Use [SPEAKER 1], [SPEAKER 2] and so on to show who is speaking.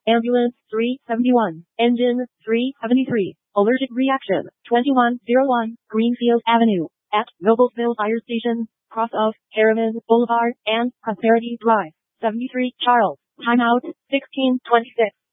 [SPEAKER 1] Ambulance 371. Engine 373. Allergic reaction 2101 Greenfield Avenue at Noblesville Fire Station, cross of Harriman Boulevard and Prosperity Drive. 73 Charles. Timeout 1626.